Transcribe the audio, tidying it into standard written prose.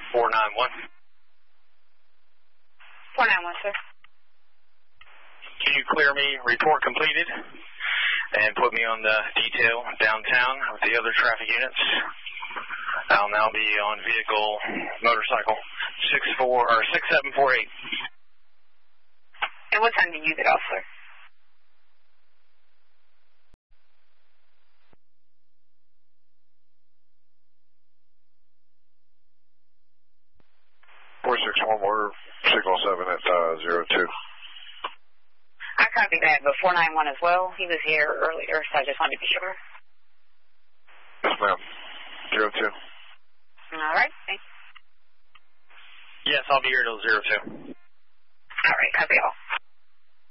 491. 491, sir. Can you clear me, report completed, and put me on the detail downtown with the other traffic units? I'll now be on vehicle motorcycle 6748. And what time did you get off, sir? We're signal 7 at 02. I copy that, but 491 as well. He was here earlier, so I just wanted to be sure. Yes, ma'am. 02. All right, thank you. Yes, I'll be here till 02. All right, copy all.